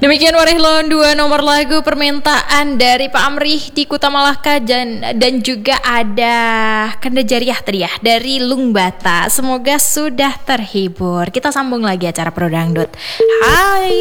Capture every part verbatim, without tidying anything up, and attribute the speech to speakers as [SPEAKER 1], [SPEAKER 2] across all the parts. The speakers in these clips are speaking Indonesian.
[SPEAKER 1] Demikian Warehlon dua nomor lagu permintaan dari Pak Amrih di Kuta Malaka dan, dan juga ada Kanda Jariah tadi ya dari Lung Bata. Semoga sudah terhibur. Kita sambung lagi acara Pro Dangdut. Hai.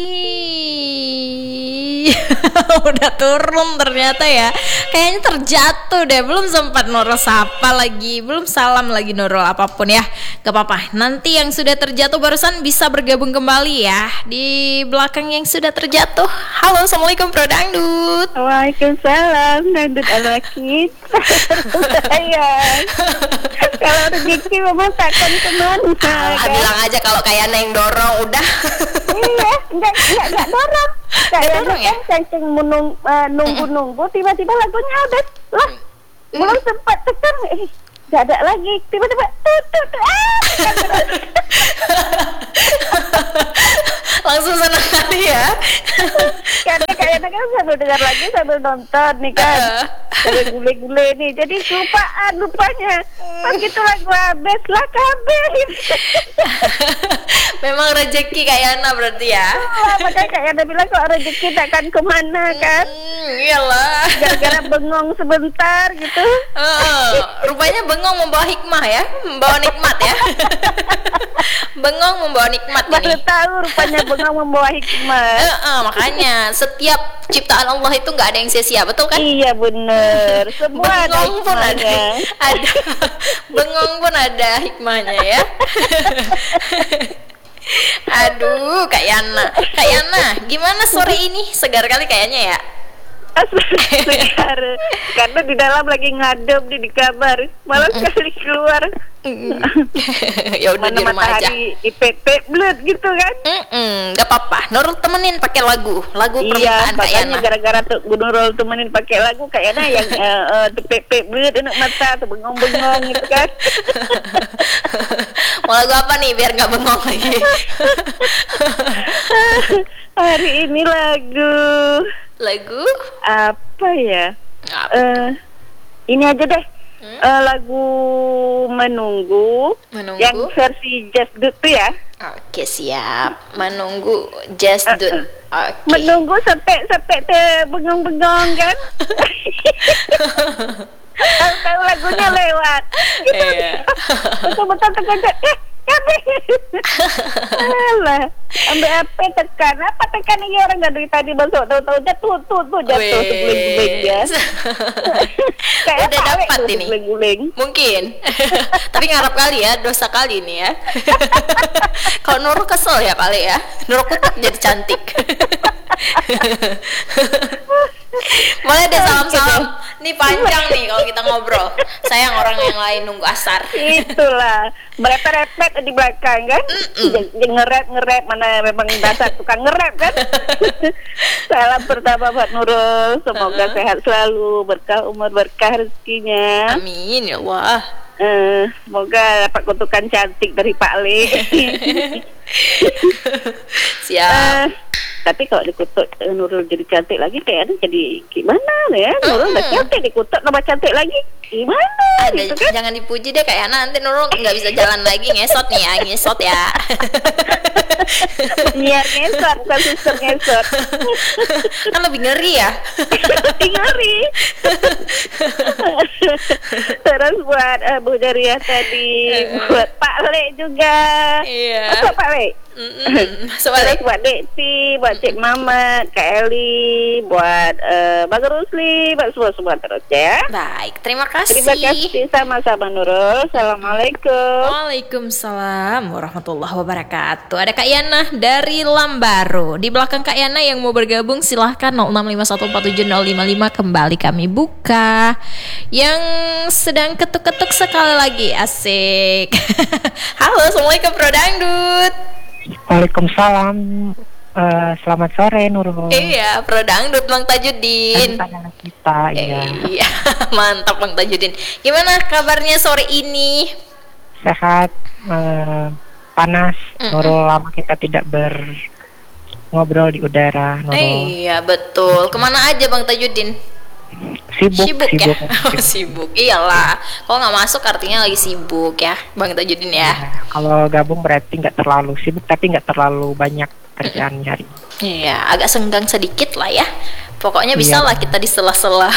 [SPEAKER 1] Udah turun ternyata ya. Kayaknya terjatuh deh. Belum sempat Nurul sapa lagi. Belum salam lagi Nurul apapun ya. Gak apa-apa. Nanti yang sudah terjatuh barusan bisa bergabung kembali ya di belakang yang sudah terjatuh. Halo, assalamualaikum Pro Dangdut.
[SPEAKER 2] Waalaikumsalam Dangdut Alwakid. Sayang. Kalau rezeki memang takkan kemana.
[SPEAKER 1] Ah, bilang aja kalau kayak Neng dorong udah.
[SPEAKER 2] Iya, enggak enggak enggak dorong. Kayak
[SPEAKER 1] dorong ya?
[SPEAKER 2] kan cacing menung, uh, nunggu-nunggu tiba-tiba lagunya habis. Lah, belum sempat tekan. Eh, enggak ada lagi. Tiba-tiba tut tut. Ah.
[SPEAKER 1] Langsung senang hati ya.
[SPEAKER 2] Karena kayaknya kan sambil dengar lagi sambil nonton nih kan, sambil gule-gule nih, jadi lupaan lupanya. Pas gitu lagu habis lah kabeh.
[SPEAKER 1] Memang rezeki kayak Ana berarti ya.
[SPEAKER 2] Oh, makanya kayak Ana bilang kok rezeki takkan kemana kan.
[SPEAKER 1] Hmm, iyalah.
[SPEAKER 2] Gara-gara bengong sebentar gitu.
[SPEAKER 1] Uh, rupanya bengong membawa hikmah ya, membawa nikmat ya. Bengong membawa nikmat ini.
[SPEAKER 2] Baru tahu rupanya bengong membawa hikmah.
[SPEAKER 1] Uh, uh, makanya setiap ciptaan Allah itu nggak ada yang sia-sia, betul kan?
[SPEAKER 2] Iya bener. Semua ada
[SPEAKER 1] bengong pun ada, ada. Bengong pun ada hikmahnya ya. Aduh, Kak Yana, Kak Yana, gimana sore ini? Segar kali kayaknya ya.
[SPEAKER 2] Segar, karena di dalam lagi ngadem di, di kamar, malah sekali keluar.
[SPEAKER 1] Ya udah di rumah aja.
[SPEAKER 2] I P T blud gitu kan?
[SPEAKER 1] Mm-mm, gak apa-apa. Nurul temenin pakai lagu, lagu permintaan
[SPEAKER 2] iya,
[SPEAKER 1] Kak Yana.
[SPEAKER 2] Iya, gara-gara tuh Nurul temenin pakai lagu Kak Yana yang uh, uh, P P blud enak mata tuh bengong-bengong gitu kan.
[SPEAKER 1] Mau lagu apa nih biar nggak bengong lagi?
[SPEAKER 2] Hari ini lagu
[SPEAKER 1] lagu
[SPEAKER 2] apa ya?
[SPEAKER 1] Apa?
[SPEAKER 2] Uh, ini aja deh.
[SPEAKER 1] Hmm?
[SPEAKER 2] Uh, lagu menunggu,
[SPEAKER 1] Menunggu
[SPEAKER 2] yang versi Just Dut tuh ya.
[SPEAKER 1] Oke, siap. Menunggu Just Dut.
[SPEAKER 2] Uh, uh.
[SPEAKER 1] Oke.
[SPEAKER 2] Menunggu sampai sampai terbengong-bengong kan. Tahu-tahu lagunya lewat gitu.
[SPEAKER 1] Iya.
[SPEAKER 2] Betul-betul terkejut. Eh, kabeh. Alah, ambil apa tekan? Apa tekan ini orang nggak dari tadi masuk tahu-tahu jatuh tuh tuh jatuh guling-guling ya. Kayak
[SPEAKER 1] udah dapat ini.
[SPEAKER 2] Guling-guling.
[SPEAKER 1] Mungkin. Tapi ngarap kali ya, dosa kali ini ya. Kalau Nurul kesel ya kali ya. Nurul kutuk jadi cantik. Boleh deh salam-salam. Ini panjang nih kalau kita ngobrol. Sayang orang yang lain nunggu asar.
[SPEAKER 2] Itulah, merepet-repet di belakang kan. Ngerep-ngerep mana memang dasar tukang ngerep kan. Salam pertama buat Nurul. Semoga uh-huh. sehat selalu, berkah umur, berkah rezekinya.
[SPEAKER 1] Amin ya Allah.
[SPEAKER 2] Uh, semoga dapat kutukan cantik dari Pak Le.
[SPEAKER 1] Siap. Uh,
[SPEAKER 2] tapi kalau dikutuk Nurul jadi cantik lagi kayaknya jadi gimana ya? Nurul udah cantik dikutuk tambah cantik lagi gimana?
[SPEAKER 1] Ada,
[SPEAKER 2] gitu kan?
[SPEAKER 1] Jangan dipuji deh kayak nanti Nurul nggak bisa jalan lagi, ngesot nih ya, ngesot ya.
[SPEAKER 2] Biar ngesot bukan suster ngesot.
[SPEAKER 1] Kan lebih ngeri ya.
[SPEAKER 2] Lebih ngeri. Terus buat uh, Bu Jariah tadi, buat Pak Le juga.
[SPEAKER 1] Iya.
[SPEAKER 2] Masuk Pak Le. Terus buat Dekti, buat Cik Mama, Kak Eli, buat uh, Bang Rusli, buat semua-semua terus ya.
[SPEAKER 1] Baik, terima kasih.
[SPEAKER 2] Terima kasih sama-sama Nurul. Assalamualaikum.
[SPEAKER 1] Waalaikumsalam warahmatullahi wabarakatuh. Ada Kak Yana dari Lambaru. Di belakang Kak Yana yang mau bergabung silahkan nol enam lima satu empat tujuh nol lima lima kembali kami buka. Yang sedang ketuk-ketuk sekali lagi asik. Halo, assalamualaikum Pro Dangdut.
[SPEAKER 3] Waalaikumsalam. Uh, selamat sore Nurul.
[SPEAKER 1] Iya, Pro Dangdut Bang Tajudin.
[SPEAKER 3] Anak kita, iya.
[SPEAKER 1] Iya, mantap Bang Tajudin. Gimana kabarnya sore ini?
[SPEAKER 3] Sehat, uh, panas. Mm-mm. Nurul, lama kita tidak berobrol di udara. Nurul.
[SPEAKER 1] Iya betul. Kemana aja Bang Tajudin?
[SPEAKER 3] Sibuk,
[SPEAKER 1] sibuk,
[SPEAKER 3] sibuk
[SPEAKER 1] ya? Oh, sibuk, iyalah. Kalau nggak masuk artinya lagi sibuk ya, Bang Tajudin ya.
[SPEAKER 3] Ya, kalau gabung berarti nggak terlalu sibuk, tapi nggak terlalu banyak kerjaannya hari ini.
[SPEAKER 1] Iya, agak senggang sedikit lah ya. Pokoknya
[SPEAKER 3] Iya.
[SPEAKER 1] bisa lah kita di sela-sela.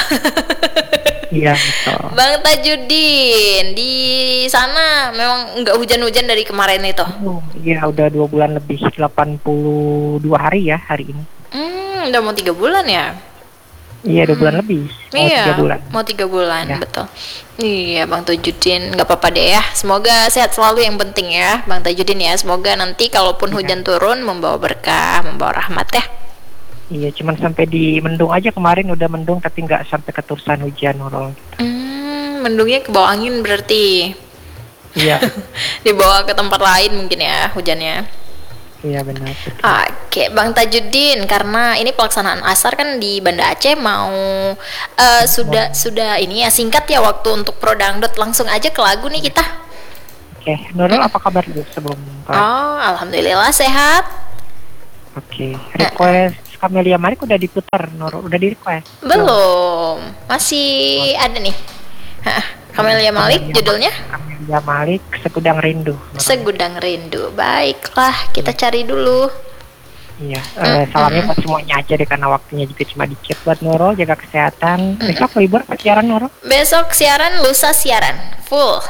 [SPEAKER 3] Iya betul.
[SPEAKER 1] Bang Tajudin, di sana memang nggak hujan-hujan dari kemarin itu.
[SPEAKER 3] Oh, iya udah dua bulan lebih, delapan puluh dua hari ya hari ini.
[SPEAKER 1] Hmm, udah mau tiga bulan ya?
[SPEAKER 3] Iya dua bulan lebih. Mau
[SPEAKER 1] Iya,
[SPEAKER 3] tiga bulan.
[SPEAKER 1] mau tiga bulan,
[SPEAKER 3] Ya.
[SPEAKER 1] betul. Iya, Bang Tajudin, nggak apa-apa deh ya. Semoga sehat selalu yang penting ya, Bang Tajudin ya. Semoga nanti kalaupun
[SPEAKER 3] Iya.
[SPEAKER 1] hujan turun membawa berkah, membawa rahmat ya.
[SPEAKER 3] Iya, cuman sampai di Mendung aja kemarin udah mendung tapi nggak sampai keterusan hujan Nurul.
[SPEAKER 1] Hmm, mendungnya ke bawah angin berarti.
[SPEAKER 3] Iya,
[SPEAKER 1] Dibawa ke tempat lain mungkin ya hujannya.
[SPEAKER 3] iya benar.
[SPEAKER 1] Oke, Bang Tajudin, karena ini pelaksanaan asar kan di Banda Aceh mau eh, sudah sudah ini ya singkat ya waktu untuk pro dangdut, langsung aja ke lagu nih kita.
[SPEAKER 3] Oke, Nurul apa kabar dulu sebelum ke-
[SPEAKER 1] Oh, alhamdulillah sehat.
[SPEAKER 3] Oke, request Camelia Malik udah diputar, Nurul udah di request.
[SPEAKER 1] Belum, masih ada nih. Hah, Camelia Malik judulnya
[SPEAKER 3] Camelia Malik Segudang Rindu. Nurul.
[SPEAKER 1] Segudang Rindu. Baiklah, kita cari dulu.
[SPEAKER 3] Iya, eh, salamnya buat semuanya aja deh karena waktunya juga cuma dikit buat Nurul, jaga kesehatan. Besok libur apa siaran Nurul?
[SPEAKER 1] Besok siaran, lusa siaran full.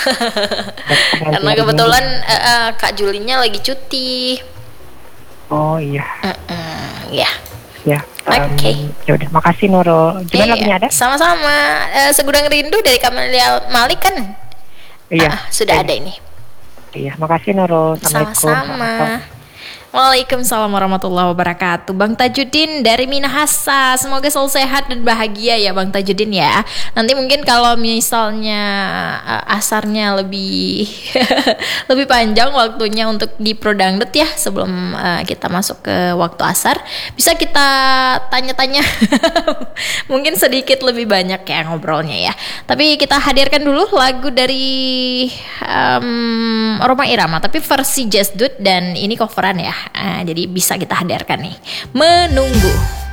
[SPEAKER 1] Karena kebetulan eh, eh, Kak Julinya lagi cuti.
[SPEAKER 3] Oh iya,
[SPEAKER 1] Mm-mm, ya.
[SPEAKER 3] ya. em,
[SPEAKER 1] Oke.
[SPEAKER 3] Ya udah, makasih Nurul. Gimana
[SPEAKER 1] Iya,
[SPEAKER 3] lagunya ada?
[SPEAKER 1] sama-sama. Eh, Segudang Rindu dari Camelia Malik kan?
[SPEAKER 3] Iya.
[SPEAKER 1] Ah, sudah ada ini.
[SPEAKER 3] Iya, makasih Nurul. Assalamualaikum.
[SPEAKER 1] Sama-sama. Waalaikumsalam warahmatullahi wabarakatuh. Bang Tajudin dari Minahasa, semoga selalu sehat dan bahagia ya Bang Tajudin ya. Nanti mungkin kalau misalnya uh, asarnya lebih lebih panjang waktunya untuk di Pro Dangdut ya, sebelum uh, kita masuk ke waktu asar, bisa kita tanya-tanya. Mungkin sedikit lebih banyak ya ngobrolnya ya. Tapi kita hadirkan dulu lagu dari um, Roma Irama, tapi versi jazz dut, dan ini coveran ya. Ah, jadi bisa kita hadirkan nih. Menunggu.